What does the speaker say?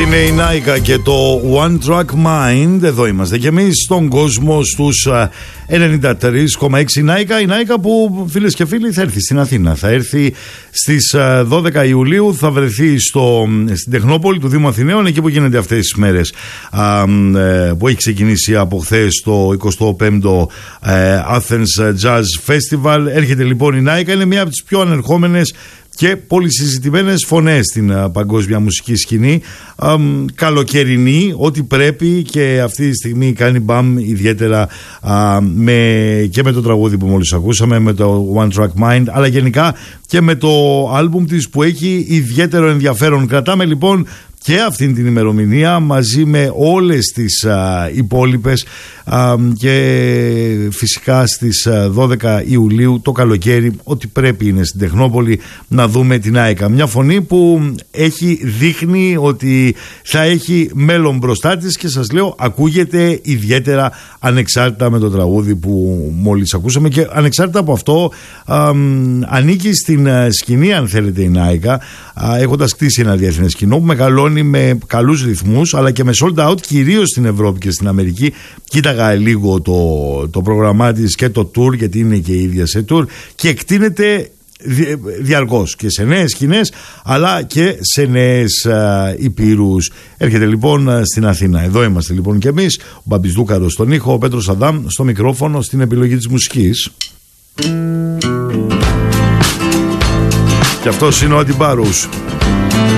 είναι η Νάικα και το One Track Mind. Εδώ είμαστε και εμείς στον κόσμο στους 93,6 Νάικα. Η Νάικα που, φίλες και φίλοι, θα έρθει στην Αθήνα. Θα έρθει στις 12 Ιουλίου. Θα βρεθεί στην Τεχνόπολη του Δήμου Αθηναίων, εκεί που γίνονται αυτές τις μέρες, που έχει ξεκινήσει από χθες το 25ο Athens Jazz Festival. Έρχεται λοιπόν η Νάικα. Είναι μια από τις πιο ανερχόμενες και πολυσυζητημένες φωνές στην παγκόσμια μουσική σκηνή. Καλοκαιρινή, ό,τι πρέπει, και αυτή τη στιγμή κάνει μπαμ ιδιαίτερα και με το τραγούδι που μόλις ακούσαμε, με το One Track Mind, αλλά γενικά και με το άλμπουμ της που έχει ιδιαίτερο ενδιαφέρον. Κρατάμε λοιπόν και αυτήν την ημερομηνία μαζί με όλες τις υπόλοιπες, και φυσικά στις 12 Ιουλίου το καλοκαίρι ό,τι πρέπει είναι στην Τεχνόπολη να δούμε την Νάικα. Μια φωνή που δείχνει ότι θα έχει μέλλον μπροστά της και σας λέω ακούγεται ιδιαίτερα ανεξάρτητα με το τραγούδι που μόλις ακούσαμε, και ανεξάρτητα από αυτό ανήκει στην σκηνή, αν θέλετε, η Νάικα, έχοντας κτίσει ένα διεθνές κοινό που μεγαλώνει με καλούς ρυθμούς αλλά και με sold out κυρίως στην Ευρώπη και στην Αμερική. Κοίταγα λίγο το πρόγραμμά της και το tour, γιατί είναι και η ίδια σε tour, και εκτείνεται διαρκώς και σε νέες σκηνές αλλά και σε νέες υπήρους. Έρχεται λοιπόν στην Αθήνα. Εδώ είμαστε λοιπόν και εμείς, ο Μπαμπης Δούκαρος στον ήχο, ο Πέτρος Αδάμ στο μικρόφωνο, στην επιλογή της μουσικής. Και αυτός είναι ο Αντιμπάρους.